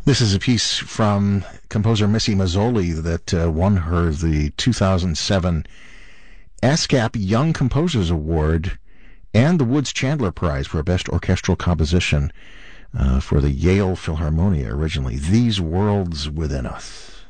This is a piece from composer Missy Mazzoli that won her the 2007 ASCAP Young Composers Award and the Woods Chandler Prize for Best Orchestral Composition for the Yale Philharmonia originally. These Worlds Within Us.